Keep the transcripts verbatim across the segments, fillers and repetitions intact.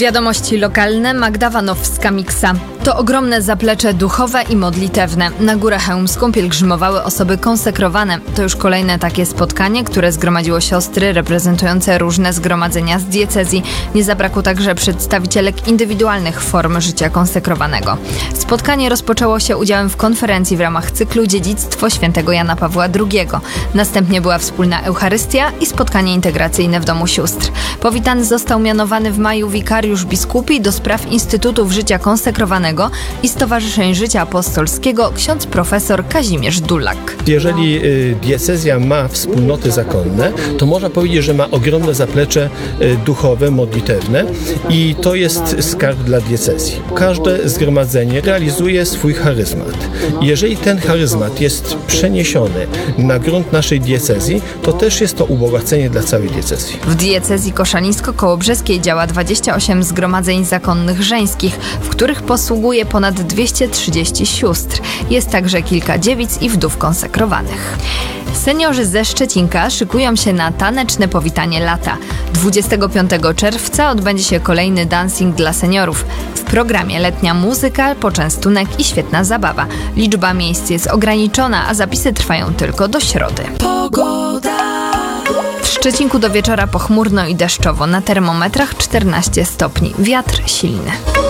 Wiadomości lokalne, Magda Wanowska-Miksa. To ogromne zaplecze duchowe i modlitewne. Na Górę Chełmską pielgrzymowały osoby konsekrowane. To już kolejne takie spotkanie, które zgromadziło siostry reprezentujące różne zgromadzenia z diecezji. Nie zabrakło także przedstawicielek indywidualnych form życia konsekrowanego. Spotkanie rozpoczęło się udziałem w konferencji w ramach cyklu Dziedzictwo Świętego Jana Pawła drugiego. Następnie była wspólna Eucharystia i spotkanie integracyjne w Domu Sióstr. Powitany został mianowany w maju wikariusz biskupi do spraw Instytutów Życia Konsekrowanego i Stowarzyszeń Życia Apostolskiego ksiądz profesor Kazimierz Dulak. Jeżeli y, diecezja ma wspólnoty zakonne, to można powiedzieć, że ma ogromne zaplecze y, duchowe, modlitewne i to jest skarb dla diecezji. Każde zgromadzenie realizuje swój charyzmat. Jeżeli ten charyzmat jest przeniesiony na grunt naszej diecezji, to też jest to ubogacenie dla całej diecezji. W diecezji koszalińsko-kołobrzeskiej działa dwadzieścia osiem zgromadzeń zakonnych żeńskich, w których posługuje ponad dwieście trzydzieści sióstr. Jest także kilka dziewic i wdów konsekrowanych. Seniorzy ze Szczecinka szykują się na taneczne powitanie lata. dwudziestego piątego czerwca odbędzie się kolejny dancing dla seniorów. W programie letnia muzyka, poczęstunek i świetna zabawa. Liczba miejsc jest ograniczona, a zapisy trwają tylko do środy. Pogoda. W Szczecinku do wieczora pochmurno i deszczowo. Na termometrach czternaście stopni. Wiatr silny.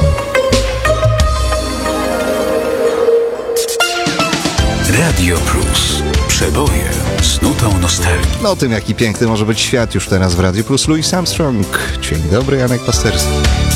Radio Plus. Przeboje z nutą nostalgii. No o tym, jaki piękny może być świat już teraz w Radio Plus. Louis Armstrong. Dzień dobry, Janek Pasterski.